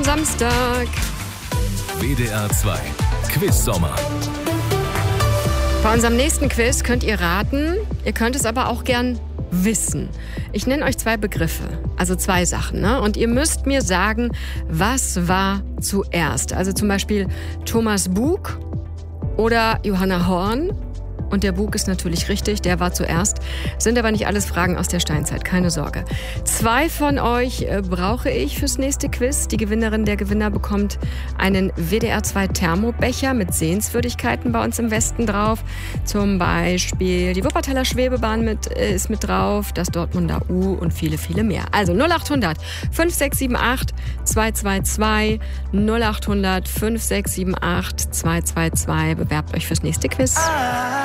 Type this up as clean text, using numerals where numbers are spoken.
am Samstag. WDR 2 Quiz-Sommer. Bei unserem nächsten Quiz könnt ihr raten, ihr könnt es aber auch gern wissen. Ich nenne euch 2 Begriffe, also 2 Sachen, ne? Und ihr müsst mir sagen, was war zuerst. Also zum Beispiel Thomas Bug oder Johanna Horn. Und der Bug ist natürlich richtig, der war zuerst. Sind aber nicht alles Fragen aus der Steinzeit, keine Sorge. 2 von euch brauche ich fürs nächste Quiz. Die Gewinnerin, der Gewinner bekommt einen WDR 2 Thermobecher mit Sehenswürdigkeiten bei uns im Westen drauf. Zum Beispiel die Wuppertaler Schwebebahn ist mit drauf, das Dortmunder U und viele, viele mehr. Also 0800 5678 222 0800 5678 222. Bewerbt euch fürs nächste Quiz.